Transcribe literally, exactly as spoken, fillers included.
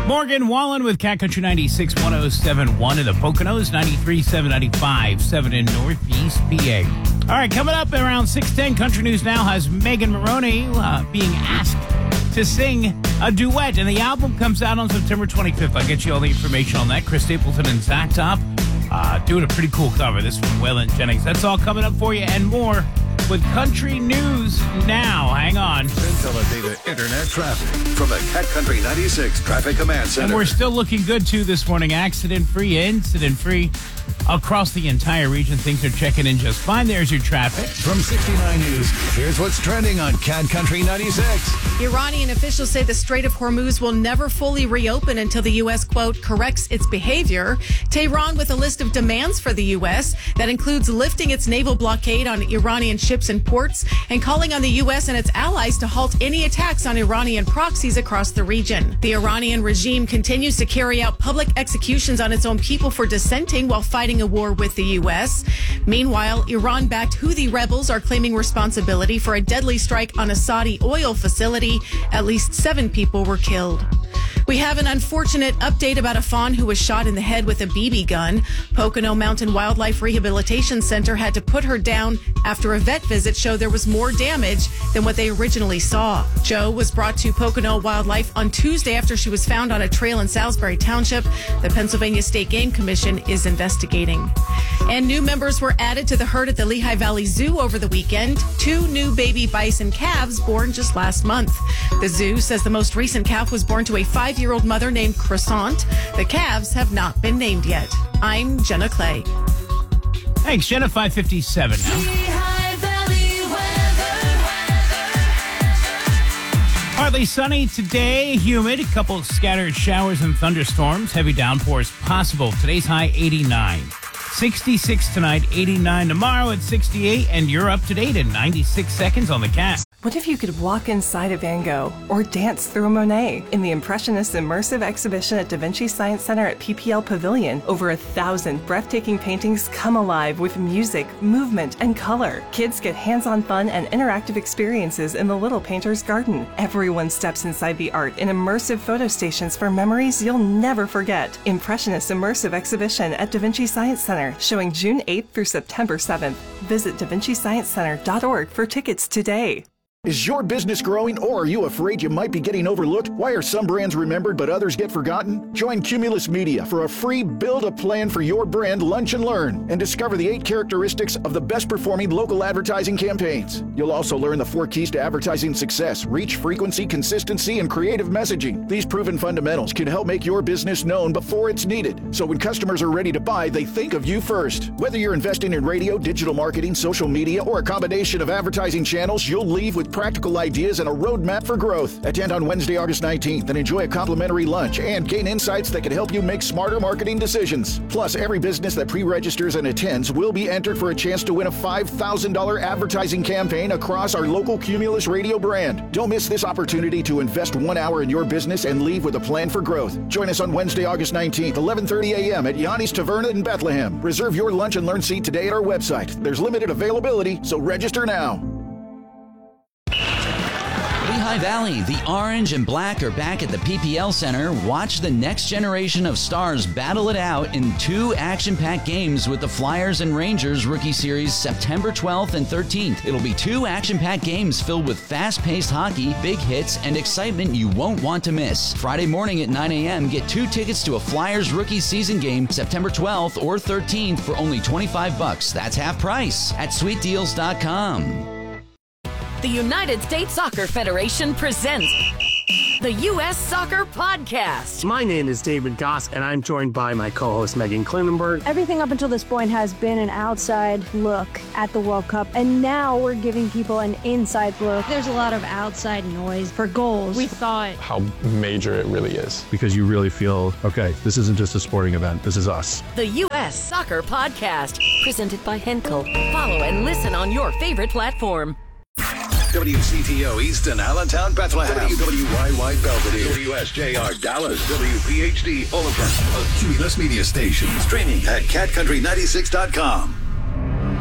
Morgan Wallen with Cat Country ninety-six point oh seven point one in the Poconos, ninety-three point seven, ninety-five point seven in Northeast P A. All right, coming up around six ten, Country News Now has Megan Maroney uh, being asked to sing a duet, and the album comes out on September twenty-fifth. I'll get you all the information on that. Chris Stapleton and Zach Top uh, doing a pretty cool cover. This is from Waylon Jennings. That's all coming up for you and more with Country News Now. Hang on. Consolidated Internet traffic from the Cat Country ninety-six Traffic Command Center. And we're still looking good, too, this morning. Accident-free, incident-free across the entire region. Things are checking in just fine. There's your traffic. From sixty-nine News, here's what's trending on Cat Country ninety-six. Iranian officials say the Strait of Hormuz will never fully reopen until the U S, quote, corrects its behavior. Tehran with a list of demands for the U S that includes lifting its naval blockade on Iranian ships and ports and calling on the U S and its allies to halt any attacks on Iranian proxies across the region. The Iranian regime continues to carry out public executions on its own people for dissenting while fighting a war with the U S. Meanwhile, Iran-backed Houthi rebels are claiming responsibility for a deadly strike on a Saudi oil facility. At least seven people were killed. We have an unfortunate update about a fawn who was shot in the head with a B B gun. Pocono Mountain Wildlife Rehabilitation Center had to put her down after a vet visit showed there was more damage than what they originally saw. Jo was brought to Pocono Wildlife on Tuesday after she was found on a trail in Salisbury Township. The Pennsylvania State Game Commission is investigating. And new members were added to the herd at the Lehigh Valley Zoo over the weekend. Two new baby bison calves born just last month. The zoo says the most recent calf was born to a five-year-old mother named Croissant. The calves have not been named yet. I'm Jenna Clay. Thanks, Jenna. five fifty-seven now. Lehigh Valley weather. Partly sunny today, humid, a couple of scattered showers and thunderstorms, heavy downpours possible. Today's high eighty-nine. sixty-six tonight, eighty-nine tomorrow at sixty-eight, and you're up to date in ninety-six seconds on the Cat. What if you could walk inside a Van Gogh or dance through a Monet? In the Impressionist Immersive Exhibition at Da Vinci Science Center at P P L Pavilion, over a thousand breathtaking paintings come alive with music, movement, and color. Kids get hands-on fun and interactive experiences in the Little Painter's Garden. Everyone steps inside the art in immersive photo stations for memories you'll never forget. Impressionist Immersive Exhibition at Da Vinci Science Center, showing June eighth through September seventh. Visit da vinci science center dot org for tickets today. Is your business growing, or are you afraid you might be getting overlooked? Why are some brands remembered but others get forgotten? Join Cumulus Media for a free Build a Plan for Your Brand Lunch and Learn and discover the eight characteristics of the best performing local advertising campaigns. You'll also learn the four keys to advertising success: reach, frequency, consistency, and creative messaging. These proven fundamentals can help make your business known before it's needed, so when customers are ready to buy, they think of you first. Whether you're investing in radio, digital marketing, social media, or a combination of advertising channels, you'll leave with practical ideas and a roadmap for growth. Attend on Wednesday, August nineteenth and enjoy a complimentary lunch and gain insights that can help you make smarter marketing decisions. Plus, every business that pre-registers and attends will be entered for a chance to win a five thousand dollars advertising campaign across our local Cumulus radio brand. Don't miss this opportunity to invest one hour in your business and leave with a plan for growth. Join us on Wednesday, August nineteenth, eleven thirty a.m. at Yanni's Taverna in Bethlehem. Reserve your lunch and learn seat today at our website. There's limited availability, so register now. Lehigh Valley, the orange and black are back at the P P L Center. Watch the next generation of stars battle it out in two action-packed games with the Flyers and Rangers Rookie Series September twelfth and thirteenth. It'll be two action-packed games filled with fast-paced hockey, big hits, and excitement you won't want to miss. Friday morning at nine a.m., get two tickets to a Flyers Rookie Season game September twelfth or thirteenth for only twenty-five bucks. That's half price at sweet deals dot com. The United States Soccer Federation presents the U S Soccer Podcast. My name is David Goss, and I'm joined by my co-host Megan Klinenberg. Everything up until this point has been an outside look at the World Cup, and now we're giving people an inside look. There's a lot of outside noise for goals. We thought how major it really is, because you really feel, okay, this isn't just a sporting event, this is us. The U S Soccer Podcast, presented by Henkel. Follow and listen on your favorite platform. W C T O Easton, Allentown, Bethlehem. W W Y Y Belvedere. W S J R Dallas. W P H D Oliver. A Cumulus Media Station. Streaming at cat country ninety-six dot com.